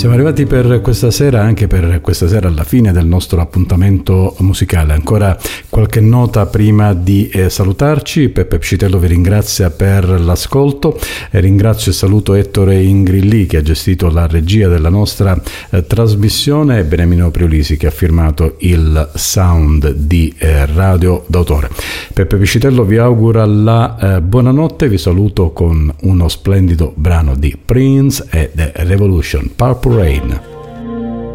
Siamo arrivati per questa sera, anche per questa sera, alla fine del nostro appuntamento musicale. Ancora qualche nota prima di salutarci. Peppe Pcitello vi ringrazia per l'ascolto. Ringrazio e saluto Ettore Ingrilli, che ha gestito la regia della nostra trasmissione, e Beniamino Priolisi, che ha firmato il sound di Radio d'autore. Peppe Pcitello vi augura la buonanotte. Vi saluto con uno splendido brano di Prince e The Revolution, Purple Rain.